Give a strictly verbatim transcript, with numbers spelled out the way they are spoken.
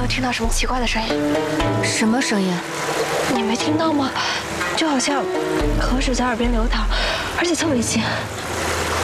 听到什么奇怪的声音？ 什么声音？ 你没听到吗？就好像河水在耳边流淌，而且特别近。